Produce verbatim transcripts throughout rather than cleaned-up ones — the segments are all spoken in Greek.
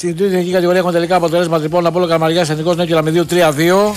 Στην τρίτη εθνική κατηγορία έχουμε τελικά αποτελέσματα λοιπόν. Απόλλων Καρμαριάς Εθνικός Νέο Κεραμιδίου τρία δύο.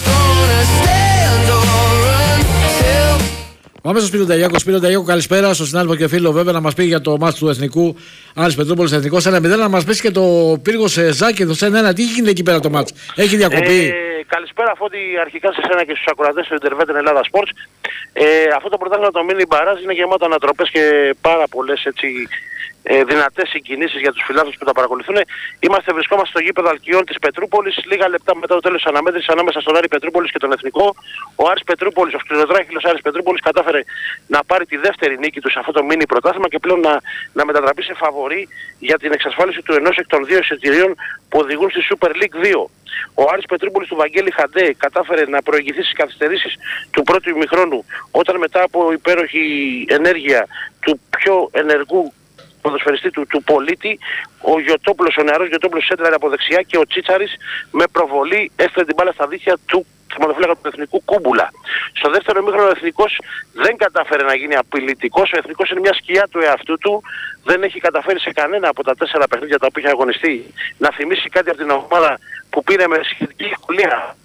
Πάμε στο Σπύρο Ταγιάκο. Σπύρο Ταγιάκο, καλησπέρα στον συνάδελφο και φίλο βέβαια να μας πει για το μάτς του Εθνικού Άρης Πετρούπολης Εθνικός ένα μηδέν, να μας πει και το Πύργος Ζάκυνθος ένα ένα. Τι γίνεται εκεί πέρα το μάτς, έχει διακοπή? Ε, καλησπέρα Φώτη, αρχικά σε εσένα και στους ακροατές του Ιντερβέτεν Ελλάδα Sports. Ε, αυτό το πρωτάθλημα το Mini Barrage είναι γεμάτο ανατροπές και πάρα πολλές έτσι ε, δυνατές συγκινήσεις για τους φιλάθλους που τα παρακολουθούν. Είμαστε, βρισκόμαστε στο γήπεδο Αλκιών της Πετρούπολης, λίγα λεπτά μετά το τέλος της αναμέτρησης ανάμεσα στον Άρη Πετρούπολης και τον Εθνικό. Ο Άρης Πετρούπολης, ο σκληροδράχυλος Άρης Πετρούπολης κατάφερε να πάρει τη δεύτερη νίκη του σε αυτό το μίνι πρωτάθλημα και πλέον να, να μετατραπεί σε φαβορί για την εξασφάλιση του ενός εκ των δύο εισιτηρίων που οδηγούν στη Super League δύο. Ο Άρης Πετρούπολης του Βαγγέλη Χαντέ κατάφερε να προηγηθεί στις καθυστερήσεις του πρώτου ημιχρόνου, όταν μετά από υπέροχη ενέργεια του πιο ενεργού ποδοσφαιριστή του, του Πολίτη, ο Γιωτόπουλος, ο νεαρός Γιωτόπουλος έντραρε από δεξιά και ο Τσίτσαρης με προβολή έφερε την μπάλα στα δίχτυα του θεματοφύλακα του Εθνικού Κούμπουλα. Στο δεύτερο ημίχρονο ο Εθνικός δεν κατάφερε να γίνει απειλητικός. Ο Εθνικός είναι μια σκιά του εαυτού του. Δεν έχει καταφέρει σε κανένα από τα τέσσερα παιχνίδια τα οποία έχει αγωνιστεί να θυμίσει κάτι από την ομάδα που πήρε με σχετική ευκολία.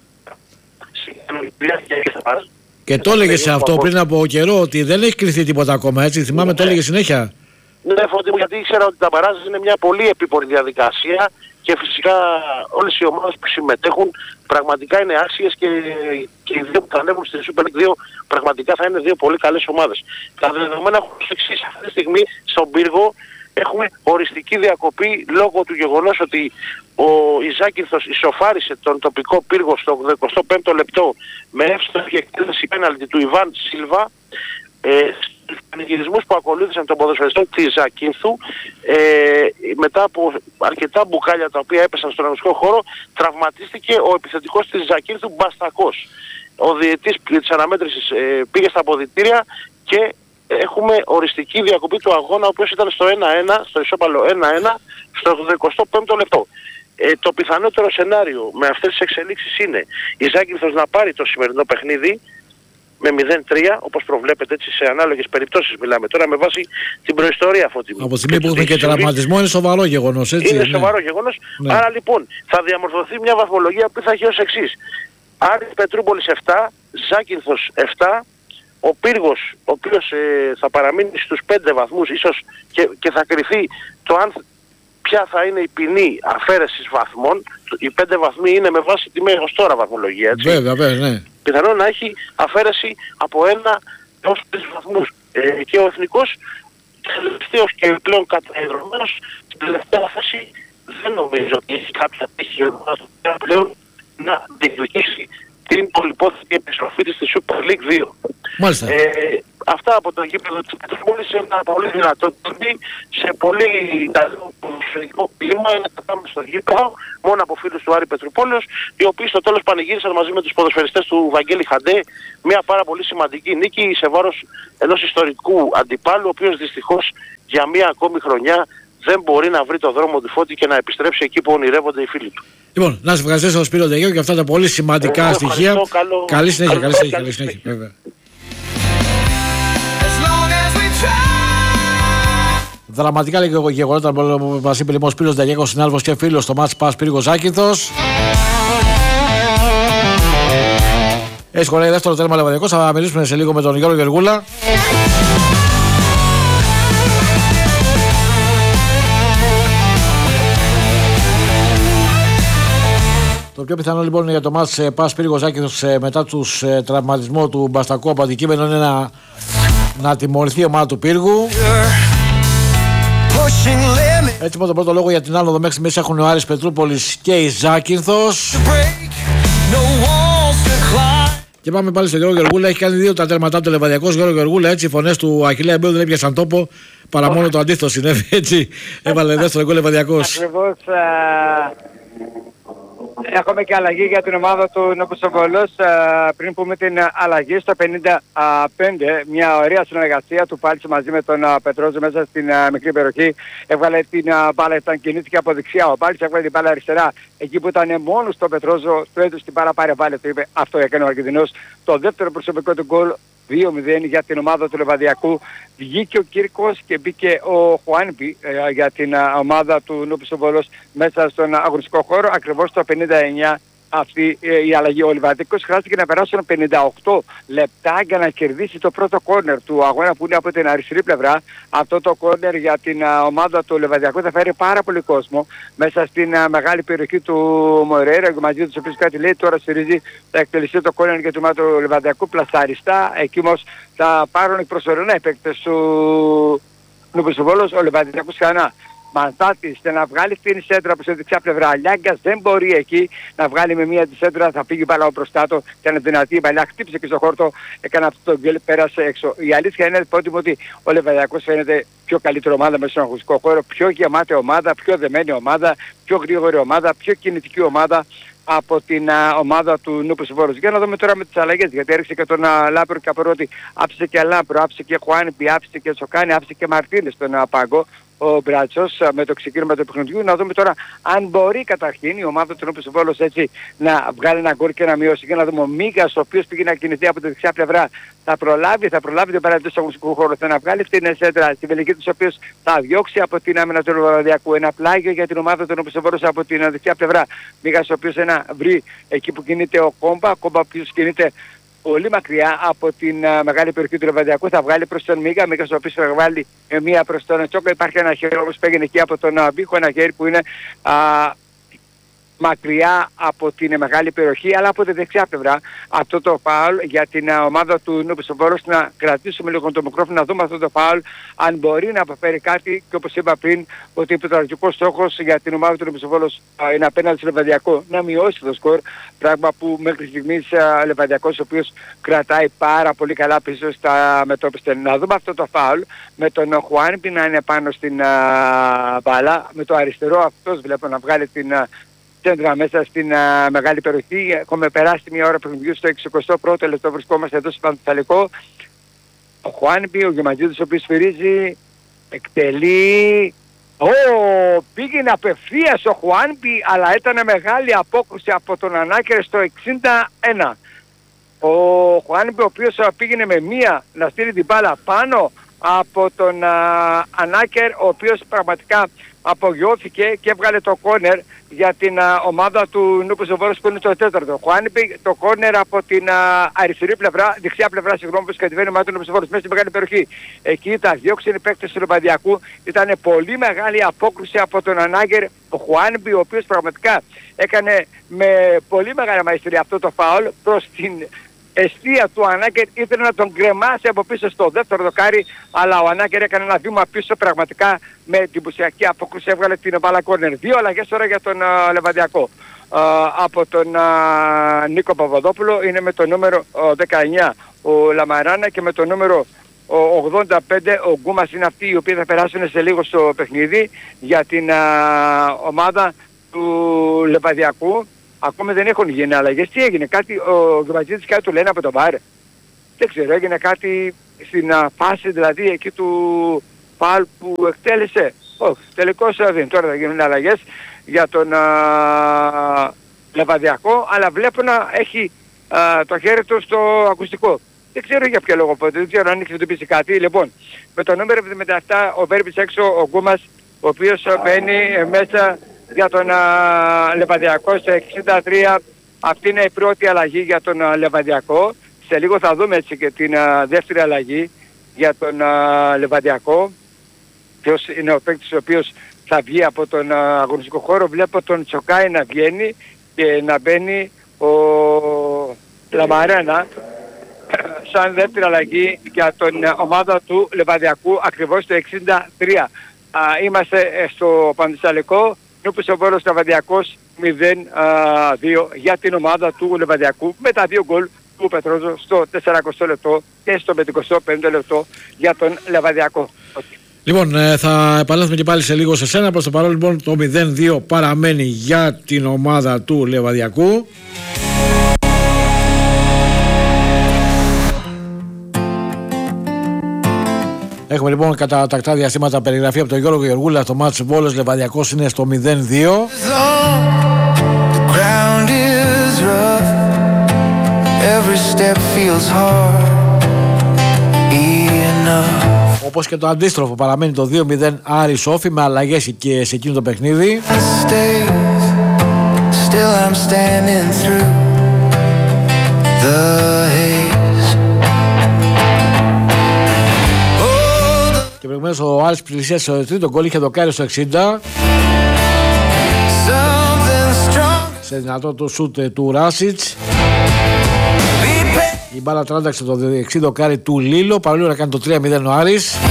Και το έλεγε σε αυτό πριν από καιρό ότι δεν έχει κρυφθεί τίποτα ακόμα, έτσι. Θυμάμαι, το έλεγε συνέχεια. Ναι, Φώτη μου, γιατί ήξερα ότι τα μπαράζ είναι μια πολύ επίπορη διαδικασία και φυσικά όλες οι ομάδες που συμμετέχουν πραγματικά είναι άξιες και, και οι δύο που θα ανέβουν στη Super League δύο πραγματικά θα είναι δύο πολύ καλές ομάδες. Τα δεδομένα έχουν ως εξής. Αυτή τη στιγμή στον Πύργο έχουμε οριστική διακοπή λόγω του γεγονός ότι ο Ζάκυνθος ισοφάρισε τον τοπικό Πύργο στο ογδοηκοστό πέμπτο λεπτό με εύστοχη εκτέλεση πέναλτι του Ιβάν Σίλβα. Ε, στους πανηγυρισμούς που ακολούθησαν τον ποδοσφαιριστή της Ζακίνθου, ε, μετά από αρκετά μπουκάλια τα οποία έπεσαν στον αγωνιστικό χώρο, τραυματίστηκε ο επιθετικός της Ζακίνθου Μπαστακός. Ο διαιτής της αναμέτρησης ε, πήγε στα αποδυτήρια και έχουμε οριστική διακοπή του αγώνα, ο οποίος ήταν στο ένα ένα, στο ισόπαλο ένα ένα, στο ογδοηκοστό πέμπτο λεπτό. Ε, το πιθανότερο σενάριο με αυτές τις εξελίξσεις είναι η Ζάκυνθος να πάρει το σημερινό παιχνίδι με μηδέν τρία, όπως προβλέπετε, έτσι, σε ανάλογες περιπτώσεις μιλάμε τώρα με βάση την προϊστορία Φώτη μου. Από τη στιγμή που έχουμε και τραυματισμό είναι σοβαρό γεγονός, έτσι. Είναι ναι. σοβαρό γεγονός, ναι. Άρα λοιπόν θα διαμορφωθεί μια βαθμολογία που θα έχει ως εξής. Άρης Πετρούπολης επτά, Ζάκυνθος επτά, ο Πύργος, ο οποίος ε, θα παραμείνει στους πέντε βαθμούς ίσως και, και θα κριθεί το αν ποια θα είναι η ποινή αφαίρεσης βαθμών. Οι πέντε βαθμοί είναι με βάση τη μέχρι ως τώρα βαθμολογία, έτσι. Βέβαια, βέβαια, ναι. Πιθανόν να έχει αφαίρεση από ένα έως τρεις βαθμούς. Ε, και ο Εθνικός τελευταίος και πλέον καταεδρωμένος στην τελευταία θέση δεν νομίζω ότι έχει κάποια τύχη πλέον να διεκδικήσει την πολυπόθητη επιστροφή της στη Super League δύο. Μάλιστα. Ε, αυτά από το γήπεδο της Πετρούπολης σε ένα πολύ δυνατό τύπη, σε πολύ καλό ποδοσφαιρικό κλίμα, είναι να πάμε στο γήπεδο, μόνο από φίλους του Άρη Πετρουπόλεως, οι οποίοι στο τέλος πανηγύρισαν μαζί με τους ποδοσφαιριστές του Βαγγέλη Χαντέ μια πάρα πολύ σημαντική νίκη σε βάρος ενός ιστορικού αντιπάλου, ο οποίος δυστυχώς για μια ακόμη χρονιά δεν μπορεί να βρει το δρόμο του Φώτη και να επιστρέψει εκεί που ονειρεύονται οι φίλοι του. Λοιπόν, να σε ευχαριστήσω τον Σπύρο Ταγιάκο για αυτά τα πολύ σημαντικά Εγώ στοιχεία. Καλό... Καλή συνέχεια, καλό... καλή συνέχεια, καλή καλή συνέχεια, βέβαια. Δραματικά λέει και γεγονότα που μας είπε λοιπόν ο Σπύρος Ταγιάκος, συνάδελφος και φίλος στο μάτς Πας Πύργος Ζάκυνθος. Έχει χωράει δεύτερο τέρμα Λεβαδιακός, θα μιλήσουμε σε λίγο με τον Γιώργο Γεργούλα. Το πιο πιθανό λοιπόν για το μάτς Πας Πύργος Ζάκυνθος μετά τους ε, τραυματισμό του Μπαστακού από αντικείμενο είναι να, να τιμωρηθεί η ομάδα του Πύργου. Έτσι με τον πρώτο λόγο για την άνοδο μέχρι στιγμής έχουν ο Άρης Πετρούπολης και η Ζάκυνθος. Και πάμε πάλι στον Γιώργο Γεργούλα, έχει κάνει δύο τα τέρματά του Λεβαδιακός. Γιώργο Γεργούλα, έτσι οι φωνές του Αχιλλέα Εμπέου δεν έπιασαν τόπο, παρά μόνο το αντίθετο συνέβη, έτσι έβαλε δεύτερο γκολ Λεβαδιακός. Ακριβώς, έχουμε και αλλαγή για την ομάδα του Νοποσοβολός. Πριν πούμε την αλλαγή στο πενήντα πέντε, μια ωραία συνεργασία του Πάλτς μαζί με τον Πετρόζο μέσα στην μικρή περιοχή. Έβγαλε την μπάλα, ήταν κινήθηκε από δεξιά. Ο Πάλτς έβγαλε την μπάλα αριστερά. Εκεί που ήταν μόνος στο Πετρόζο, του έδωσε την μπάλα, πάρε βάλε, του είπε αυτό έκανε ο Αργεντινός. Το δεύτερο προσωπικό του γκολ δύο μηδέν για την ομάδα του Λεβαδιακού. Βγήκε ο Κύρκος και μπήκε ο Χουάνμπι ε, για την α, ομάδα του Νούπης Βόλος μέσα στον αγωνιστικό χώρο, ακριβώς στο πενήντα εννιά. Αυτή ε, η αλλαγή. Ο Λιβαδικός χρειάστηκε να περάσουν πενήντα οκτώ λεπτά για να κερδίσει το πρώτο κόρνερ του αγώνα, που είναι από την αριστερή πλευρά. Αυτό το κόρνερ για την α, ομάδα του Λιβαδιακού θα φέρει πάρα πολύ κόσμο μέσα στην α, μεγάλη περιοχή του Μορέιρα, μαζί του οποίους κάτι λέει. Τώρα στηρίζει, θα εκτελεστεί το κόρνερ για την ομάδα του Λιβαδιακού πλασαριστά. Εκεί όμως θα πάρουν οι προσωρινά οι παίκτες του Νούπης Βόλος. Ο Λιβαδιακός ξανά Μανθάτης να βγάλει την σέντρα από τη δεξιά πλευρά. Λιάγκας δεν μπορεί εκεί να βγάλει με μία τη σέντρα, θα πήγει μπάλα μπροστά του και είναι δυνατή η παλιά. Χτύπησε και στο χόρτο, έκανε αυτό το γκέλ, πέρασε έξω. Η αλήθεια είναι ότι ο Λεβαδιακός φαίνεται πιο καλύτερη ομάδα μέσα στον αγωνιστικό χώρο, πιο γεμάτη ομάδα, πιο δεμένη ομάδα, πιο γρήγορη ομάδα, πιο κινητική ομάδα από την α, ομάδα του Νούπης Βόλος. Για να δούμε τώρα με τις αλλαγές, γιατί έριξε και τον α, Λάπρο Καπορότη, άφησε και Λάπρο, άφησε και Χουάνιπι, άφησε και Τσοκάνη, άφησε και Μαρτίνες στον α, πάγκο. Ο Μπράτσος με το ξεκίνημα του παιχνιδιού. Να δούμε τώρα αν μπορεί καταρχήν η ομάδα του Νούπης Βόλος έτσι να βγάλει ένα γκολ και να μειώσει. Και να δούμε ο Μίγας, ο οποίος πήγε να κινηθεί από τη δεξιά πλευρά, θα προλάβει, θα προλάβει την παραδείγμα του αγωνιστικού χώρου, θα να βγάλει την σέντρα στη βελική του, ο οποίος θα διώξει από την άμυνα του Λεβαδιακού. Ένα πλάγιο για την ομάδα του Νούπης Βόλος από την δεξιά πλευρά. Μίγας, ο οποίος ένα βρει εκεί που κινείται ο Κόμπα, Κόμπα ο οποίος κινείται πολύ μακριά από την uh, μεγάλη περιοχή του Λεβαδιακού, θα βγάλει προς τον Μίγα, Μίγας ο οποίος θα βγάλει uh, μία προς τον Τσόκα. Υπάρχει ένα χέρι όπως πήγαινε εκεί από τον uh, Μπίχο, ένα χέρι που είναι uh, μακριά από την μεγάλη περιοχή, αλλά από τη δεξιά πλευρά. Αυτό το φάουλ για την uh, ομάδα του Νούπης Βόλος, να κρατήσουμε λίγο το μικρόφωνο, να δούμε αυτό το φάουλ, αν μπορεί να αποφέρει κάτι. Και όπως είπα πριν, ότι ο πρωταρχικός στόχος για την ομάδα του Νούπης Βόλος uh, είναι απέναντι στο Λεβαδιακό να μειώσει το σκορ, πράγμα που μέχρι στιγμής uh, Λεβαδιακός, ο οποίος κρατάει πάρα πολύ καλά πίσω στα μετώπιστα. Να δούμε αυτό το φάουλ με τον Χουάνιπι να είναι πάνω στην uh, μπάλα, με το αριστερό αυτός βλέπω να βγάλει την uh, κέντρα μέσα στην α, μεγάλη περιοχή. Έχουμε περάσει μια ώρα παιχνιδιού στο εξηκοστό πρώτο λεπτό, βρισκόμαστε εδώ στο Πανθαλικό. Ο Χουάνιπι, ο Γεμαντζίδης, ο οποίος σφυρίζει, εκτελεί. Ω, πήγαινε απευθείας ο Χουάνιπι, αλλά ήταν μεγάλη απόκρουση από τον Ανάκερ στο εξήντα ένα. Ο Χουάνιπι, ο οποίος πήγαινε με μία να στείλει την μπάλα πάνω από τον α, Ανάκερ, ο οποίος πραγματικά απογειώθηκε και έβγαλε το κόρνερ για την α, ομάδα του Νούπης Βόλος, που είναι το τέταρτο. Χουάνιπι το κόρνερ από την α, αριστερή πλευρά, δεξιά πλευρά, συγγνώμη, που κατεβαίνει η ομάδα του Νούπης Βόλος μέσα στη μεγάλη περιοχή. Εκεί τα διώξουν οι παίκτες του Λεβαδιακού. Ήταν πολύ μεγάλη απόκρουση από τον Ανάγκερ. Ο Χουάνιπι, ο οποίος πραγματικά έκανε με πολύ μεγάλη μαεστρία αυτό το φάουλ προς την εστία του Ανάκερ, ήθελε να τον κρεμάσει από πίσω στο δεύτερο δοκάρι, αλλά ο Ανάκερ έκανε ένα βήμα πίσω, πραγματικά με εντυπωσιακή απόκρουση έβγαλε την μπάλα κόρνερ. Δύο αλλαγές τώρα για τον uh, Λεβαδιακό. Uh, από τον uh, Νίκο Παπαδόπουλο είναι με το νούμερο uh, δεκαεννιά ο Λαμαράνα και με το νούμερο uh, ογδόντα πέντε ο Γκούμας. Είναι αυτοί οι οποίοι θα περάσουν σε λίγο στο παιχνίδι για την uh, ομάδα του Λεβαδιακού. Ακόμη δεν έχουν γίνει αλλαγές. Τι έγινε, κάτι, ο Γκουματζίδης κάτι του λένε από το βάρ. Δεν ξέρω, έγινε κάτι στην α, φάση δηλαδή εκεί του φάουλ που εκτέλεσε. Όχι, τελικώς δεν. Τώρα θα γίνουν αλλαγές για τον α, Λεβαδιακό, αλλά βλέπω να έχει α, το χέρι του στο ακουστικό. Δεν ξέρω για ποιο λόγο, δεν ξέρω αν έχει συνειδητοποιήσει κάτι. Λοιπόν, με το νούμερο εβδομήντα επτά ο Βέρμπης έξω, ο Γκούμας, ο οποίος μπαίνει μέσα για τον uh, Λεβαδιακό στο εξήντα τρία. Αυτή είναι η πρώτη αλλαγή για τον uh, Λεβαδιακό. Σε λίγο θα δούμε έτσι και την uh, δεύτερη αλλαγή για τον uh, Λεβαδιακό. Ποιος είναι ο παίκτης ο οποίος θα βγει από τον uh, αγωνιστικό χώρο. Βλέπω τον Τσοκάη να βγαίνει και να μπαίνει ο Λαμαρένα σαν δεύτερη αλλαγή για την uh, ομάδα του Λεβαδιακού, ακριβώς το εξήντα τρία. Uh, είμαστε στο Πανθεσσαλικό. Νούπης Βόλος Λεβαδιακός μηδέν δύο για την ομάδα του Λεβαδιακού, με τα δύο γκολ του Πετρόζου στο σαραντάο λεπτό και στο πενηκοστό πέμπτο λεπτό για τον Λεβαδιακό. Λοιπόν, ε, θα επανέλθουμε και πάλι σε λίγο σε σένα. Προς το παρόν λοιπόν το μηδέν δύο παραμένει για την ομάδα του Λεβαδιακού. Έχουμε λοιπόν κατά τακτά διαστήματα περιγραφή από τον Γιώργο Γεωργούλα. Το μάτς Βόλος Λεβαδιακός είναι στο μηδέν δύο. enough. Όπως και το αντίστροφο, παραμένει το δύο μηδέν Άρης Όφη με αλλαγές και σε εκείνο το παιχνίδι. Stays, still I'm standing through the haze. Oh, the Και προηγουμένως ο Άρης πλησίασε στο τρίτο γκολ, είχε δοκάρει στο εξήντα. something strong. Σε δυνατό το σούτ του Ράσιτς. Be Η μπάλα τράνταξε το εξήντα δοκάρι του Λίλο, παρόλο να κάνει το τρία μηδέν ο Άρης.